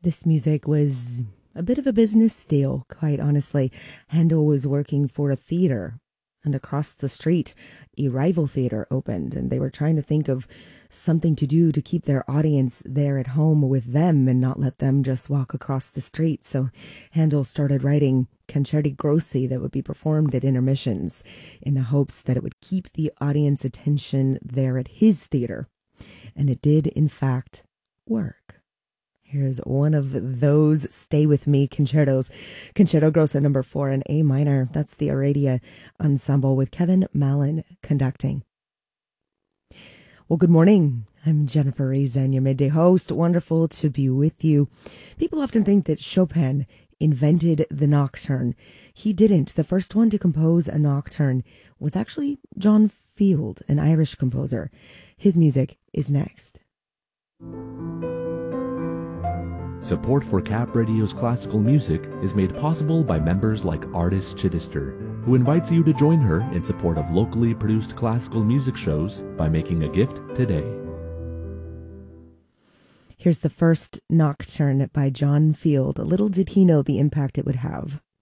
This music was a bit of a business deal, quite honestly. Handel was working for a theater, and across the street, a rival theater opened, and they were trying to think of something to do to keep their audience there at home with them and not let them just walk across the street. So Handel started writing concerti grossi that would be performed at intermissions in the hopes that it would keep the audience attention there at his theater. And it did, in fact, work. Here's one of those Stay With Me concertos. Concerto Grosso number 4 in A minor. That's the Aradia Ensemble with Kevin Mallon conducting. Well, good morning. I'm Jennifer Reason, your midday host. Wonderful to be with you. People often think that Chopin invented the nocturne. He didn't. The first one to compose a nocturne was actually John Field, an Irish composer. His music is next. Support for Cap Radio's classical music is made possible by members like Artis Chittister, who invites you to join her in support of locally produced classical music shows by making a gift today. Here's the first nocturne by John Field. Little did he know the impact it would have.